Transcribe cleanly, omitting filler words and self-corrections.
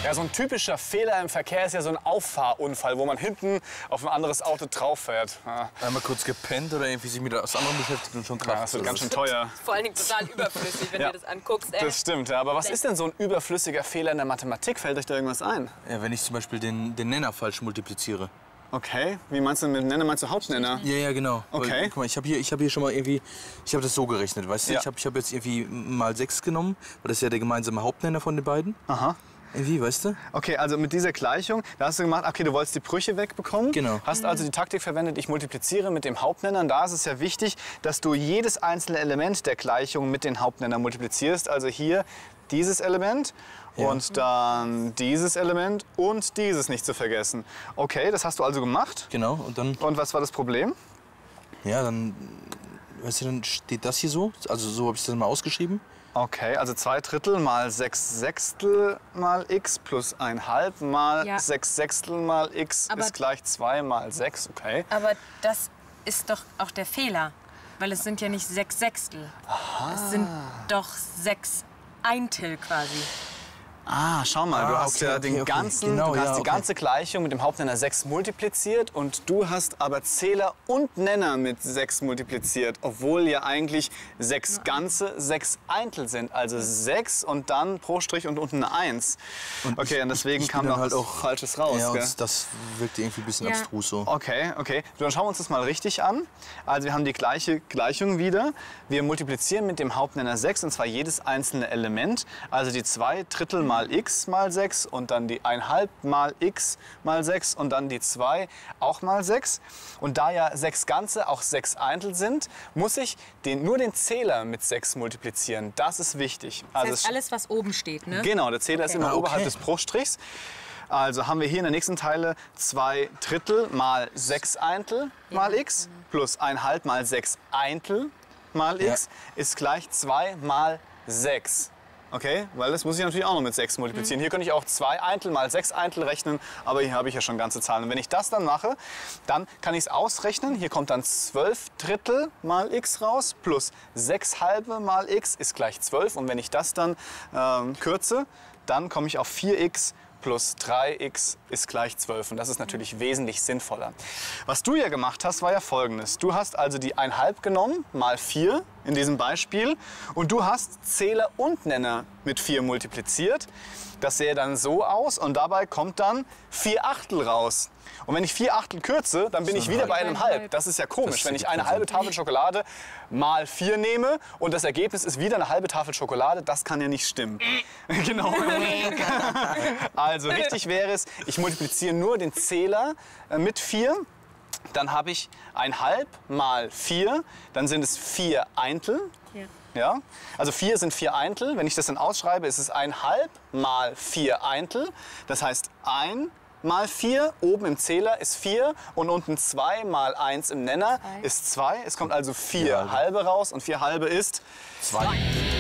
Ja, so ein typischer Fehler im Verkehr ist ja so ein Auffahrunfall, wo man hinten auf ein anderes Auto drauf fährt. Ja. Einmal kurz gepennt oder irgendwie sich mit was anderem beschäftigt und schon krass. Ja, das wird ganz schön teuer. Vor allen Dingen total überflüssig, wenn du das anguckst. Das stimmt, ja. Aber was ist denn so ein überflüssiger Fehler in der Mathematik? Fällt euch da irgendwas ein? Ja, wenn ich zum Beispiel den Nenner falsch multipliziere. Okay, wie meinst du mit Nenner? Meinst du Hauptnenner? Ja, genau. Okay. Weil, guck mal, ich habe hier schon mal irgendwie, ich habe das so gerechnet, weißt du? Ja. Ich habe jetzt irgendwie mal 6 genommen, weil das ist ja der gemeinsame Hauptnenner von den beiden. Aha. Irgendwie, weißt du? Okay, also mit dieser Gleichung, da hast du gemacht, okay, du wolltest die Brüche wegbekommen. Genau. Hast also die Taktik verwendet, ich multipliziere mit dem Hauptnenner. Und da ist es ja wichtig, dass du jedes einzelne Element der Gleichung mit den Hauptnennern multiplizierst. Also hier dieses Element und dann dieses Element und dieses nicht zu vergessen. Okay, das hast du also gemacht. Genau, und dann, Und was war das Problem? ja, dann, weißt du, dann steht das hier so, also so habe ich das mal ausgeschrieben. Okay, also 2/3 mal 6/6 mal x plus 1/2 mal Ja. 6/6 mal x Aber- ist gleich 2 mal 6, okay. Aber das ist doch auch der Fehler. Weil es sind ja nicht 6/6. Es sind doch 6/1 quasi. Ah, schau mal, du hast okay, ja okay, den okay. ganzen, Genau, du hast ja, die okay. ganze Gleichung mit dem Hauptnenner 6 multipliziert und du hast aber Zähler und Nenner mit 6 multipliziert, obwohl ja eigentlich 6 Ganze 6 Eintel sind, also 6 und dann pro Strich und unten eine 1. Und Okay, und deswegen ich bin kam dann noch halt was auch Falsches raus, Ja, gell? und das wirkte irgendwie ein bisschen Ja. abstrus so. Okay, okay. Dann schauen wir uns das mal richtig an. Also wir haben die gleiche Gleichung wieder. Wir multiplizieren mit dem Hauptnenner 6 und zwar jedes einzelne Element. Also die 2/3 mal x mal 6 und dann die 1/2 mal x mal 6 und dann die 2 auch mal 6. Und da ja 6 Ganze auch 6 Eintel sind, muss ich nur den Zähler mit 6 multiplizieren. Das ist wichtig. Das Also heißt, alles, was oben steht, ne? Genau, der Zähler ist immer Ah, okay. oberhalb des Bruchstrichs. Also haben wir hier in der nächsten Teile 2/3 mal 6 Eintel mal x plus 1/2 mal 6 Eintel mal x ist gleich 2 mal 6. Okay, weil das muss ich natürlich auch noch mit 6 multiplizieren. Hier könnte ich auch 2 Eintel mal 6 Eintel rechnen, aber hier habe ich ja schon ganze Zahlen. Und wenn ich das dann mache, dann kann ich es ausrechnen. Hier kommt dann 12/3 mal x raus plus 6/2 mal x ist gleich 12. Und wenn ich das dann kürze, dann komme ich auf 4x plus 3x ist gleich 12. Und das ist natürlich wesentlich sinnvoller. Was du ja gemacht hast, war ja Folgendes. Du hast also die 1/2 genommen, mal 4 in diesem Beispiel. Und du hast Zähler und Nenner mit 4 multipliziert. Das sähe dann so aus und dabei kommt dann 4/8 raus. Und wenn ich 4/8 kürze, dann bin ich wieder bei 1,5. Das ist ja komisch, wenn ich eine halbe Tafel Schokolade mal 4 nehme und das Ergebnis ist wieder eine halbe Tafel Schokolade, das kann ja nicht stimmen. Genau. Also richtig wäre es, ich multipliziere nur den Zähler mit 4. Dann habe ich 1/2 mal 4, dann sind es 4 Eintel. Ja? Also 4 sind 4 Eintel. Wenn ich das dann ausschreibe, ist es 1/2 mal 4 Eintel. Das heißt 1 mal 4, oben im Zähler ist 4 und unten 2 mal 1 im Nenner ist 2. Es kommt also 4 halbe raus und 4 halbe ist 2.